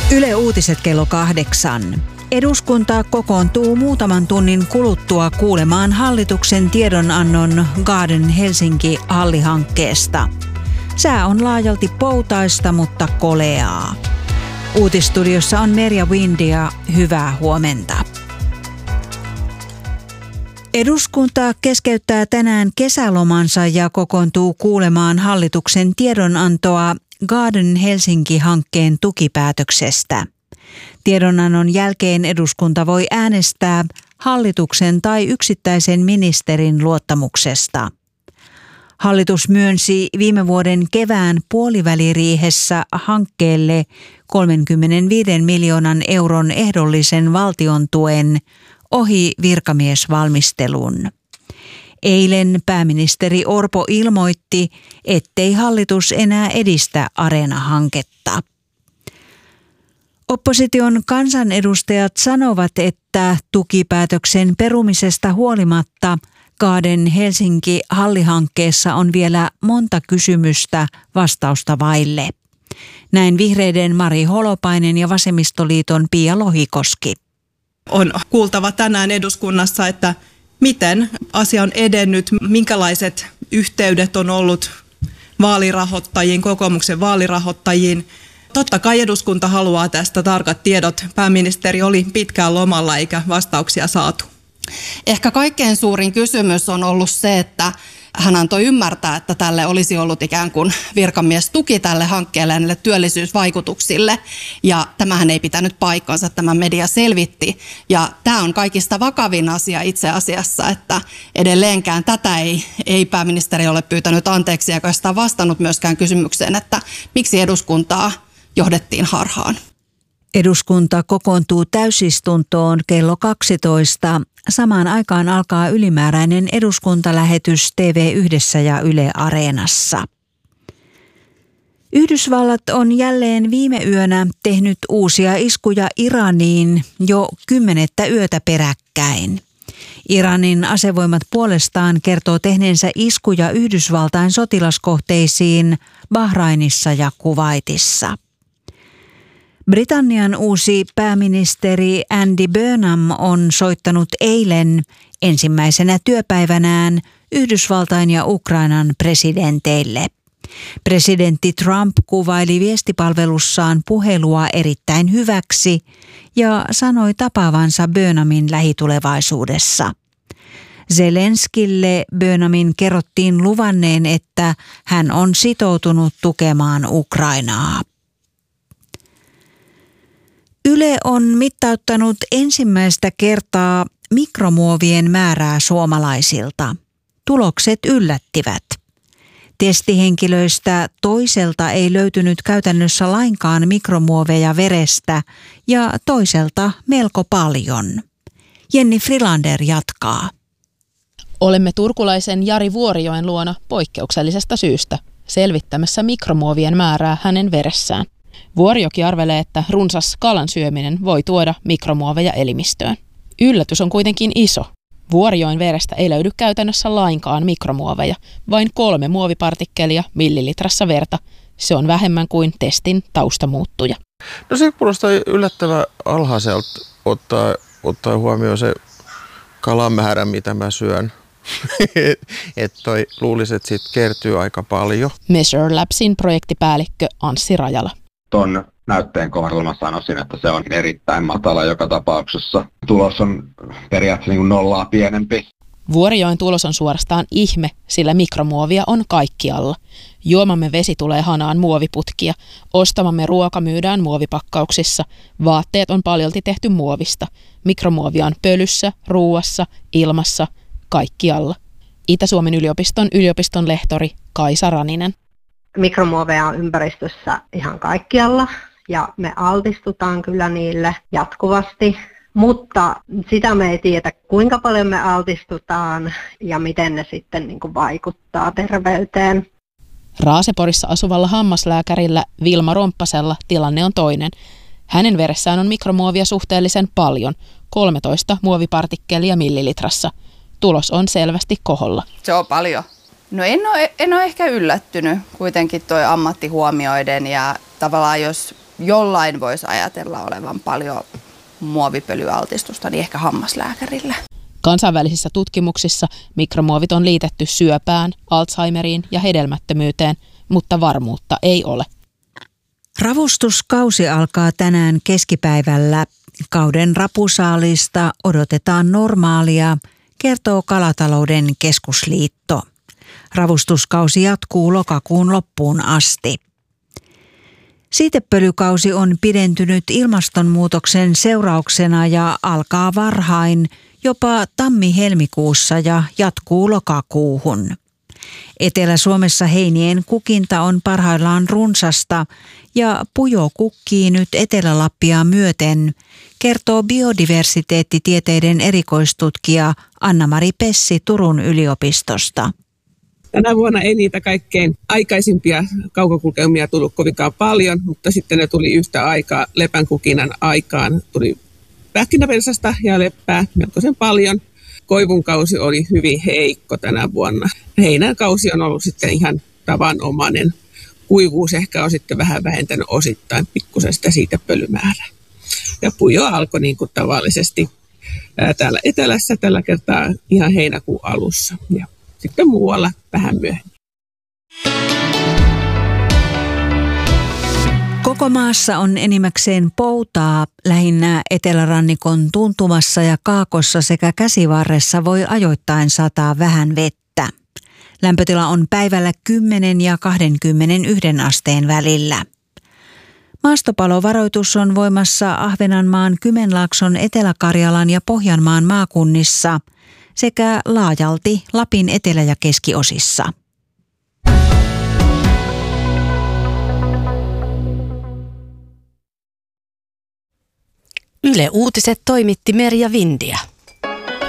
Yle Uutiset kello 8. Eduskunta kokoontuu muutaman tunnin kuluttua kuulemaan hallituksen tiedonannon Garden Helsinki-hallihankkeesta. Sää on laajalti poutaista, mutta koleaa. Uutisstudiossa on Merja Windia. Hyvää huomenta. Eduskunta keskeyttää tänään kesälomansa ja kokoontuu kuulemaan hallituksen tiedonantoa Garden Helsinki-hankkeen tukipäätöksestä. Tiedonannon jälkeen eduskunta voi äänestää hallituksen tai yksittäisen ministerin luottamuksesta. Hallitus myönsi viime vuoden kevään puoliväliriihessä hankkeelle 35 miljoonan euron ehdollisen valtion tuen ohi virkamiesvalmistelun. Eilen pääministeri Orpo ilmoitti, ettei hallitus enää edistä Areena-hanketta. Opposition kansanedustajat sanovat, että tukipäätöksen perumisesta huolimatta Garden Helsinki-hallihankkeessa on vielä monta kysymystä vastausta vaille. Näin vihreiden Mari Holopainen ja vasemmistoliiton Pia Lohikoski. On kuultava tänään eduskunnassa, että miten asia on edennyt, minkälaiset yhteydet on ollut vaalirahoittajiin, kokoomuksen vaalirahoittajiin. Totta kai eduskunta haluaa tästä tarkat tiedot. Pääministeri oli pitkään lomalla eikä vastauksia saatu. Ehkä kaikkein suurin kysymys on ollut se, että hän antoi ymmärtää, että tälle olisi ollut ikään kuin virkamiestuki tälle hankkeelle ja näille työllisyysvaikutuksille. Ja tämähän ei pitänyt paikkansa, tämä media selvitti. Ja tämä on kaikista vakavin asia itse asiassa, että edelleenkään tätä ei pääministeri ole pyytänyt anteeksi eikä sitä vastannut myöskään kysymykseen, että miksi eduskuntaa johdettiin harhaan. Eduskunta kokoontuu täysistuntoon kello 12. Samaan aikaan alkaa ylimääräinen eduskuntalähetys TV1 ja Yle Areenassa. Yhdysvallat on jälleen viime yönä tehnyt uusia iskuja Iraniin jo 10. yötä peräkkäin. Iranin asevoimat puolestaan kertoo tehneensä iskuja Yhdysvaltain sotilaskohteisiin Bahrainissa ja Kuwaitissa. Britannian uusi pääministeri Andy Burnham on soittanut eilen ensimmäisenä työpäivänään Yhdysvaltain ja Ukrainan presidenteille. Presidentti Trump kuvaili viestipalvelussaan puhelua erittäin hyväksi ja sanoi tapaavansa Burnhamin lähitulevaisuudessa. Zelenskille Burnhamin kerrottiin luvanneen, että hän on sitoutunut tukemaan Ukrainaa. Yle on mittauttanut ensimmäistä kertaa mikromuovien määrää suomalaisilta. Tulokset yllättivät. Testihenkilöistä toiselta ei löytynyt käytännössä lainkaan mikromuoveja verestä ja toiselta melko paljon. Jenni Frilander jatkaa. Olemme turkulaisen Jari Vuorijoen luona poikkeuksellisesta syystä selvittämässä mikromuovien määrää hänen veressään. Vuorijoki arvelee, että runsas kalan syöminen voi tuoda mikromuoveja elimistöön. Yllätys on kuitenkin iso. Vuorijoen verestä ei löydy käytännössä lainkaan mikromuoveja, vain 3 muovipartikkelia millilitrassa verta. Se on vähemmän kuin testin taustamuuttuja. No se kuulostaa yllättävän alhaiselta ottaa huomioon se kalamäärä, mitä mä syön. Että luulisi, että siitä kertyy aika paljon. Measure Labsin projektipäällikkö Anssi Rajala. Tuon näytteen kohdalla mä sanoisin, että se on erittäin matala joka tapauksessa. Tulos on periaatteessa niin kuin nollaa pienempi. Vuorijoen tulos on suorastaan ihme, sillä mikromuovia on kaikkialla. Juomamme vesi tulee hanaan muoviputkia, ostamamme ruoka myydään muovipakkauksissa, vaatteet on paljolti tehty muovista. Mikromuovia on pölyssä, ruuassa, ilmassa, kaikkialla. Itä-Suomen yliopiston lehtori Kaisa Raninen. Mikromuoveja on ympäristössä ihan kaikkialla ja me altistutaan kyllä niille jatkuvasti, mutta sitä me ei tiedä, kuinka paljon me altistutaan ja miten ne sitten vaikuttaa terveyteen. Raaseporissa asuvalla hammaslääkärillä Vilma Romppasella tilanne on toinen. Hänen veressään on mikromuovia suhteellisen paljon, 13 muovipartikkelia millilitrassa. Tulos on selvästi koholla. Se on paljon. No en ole ehkä yllättynyt kuitenkin toi ammatti huomioiden ja tavallaan jos jollain voisi ajatella olevan paljon muovipölyaltistusta, niin ehkä hammaslääkärillä. Kansainvälisissä tutkimuksissa mikromuovit on liitetty syöpään, Alzheimeriin ja hedelmättömyyteen, mutta varmuutta ei ole. Ravustuskausi alkaa tänään keskipäivällä. Kauden rapusaalista odotetaan normaalia, kertoo Kalatalouden keskusliitto. Ravustuskausi jatkuu lokakuun loppuun asti. Siitepölykausi on pidentynyt ilmastonmuutoksen seurauksena ja alkaa varhain, jopa tammi-helmikuussa ja jatkuu lokakuuhun. Etelä-Suomessa heinien kukinta on parhaillaan runsasta ja pujo kukkii nyt Etelä-Lappia myöten, kertoo biodiversiteettitieteiden erikoistutkija Anna-Mari Pessi Turun yliopistosta. Tänä vuonna ei niitä kaikkein aikaisimpia kaukokulkeumia tullut kovinkaan paljon, mutta sitten ne tuli yhtä aikaa lepänkukinan aikaan. Tuli pähkinäpensasta ja leppää melkoisen paljon. Koivun kausi oli hyvin heikko tänä vuonna. Heinän kausi on ollut sitten ihan tavanomainen. Kuivuus ehkä on sitten vähän vähentänyt osittain pikkusen sitä siitepölymäärää. Ja pujo alkoi niin kuin tavallisesti täällä etelässä tällä kertaa ihan heinäkuun alussa. Ja sitten muualla vähän myöhemmin. Koko maassa on enimmäkseen poutaa, lähinnä etelärannikon tuntumassa ja kaakossa sekä käsivarressa voi ajoittain sataa vähän vettä. Lämpötila on päivällä 10 ja 21 asteen välillä. Maastopalovaroitus on voimassa Ahvenanmaan, Kymenlaakson, Etelä-Karjalan ja Pohjanmaan maakunnissa sekä laajalti Lapin etelä- ja keskiosissa. Yle Uutiset toimitti Merja Vindiä.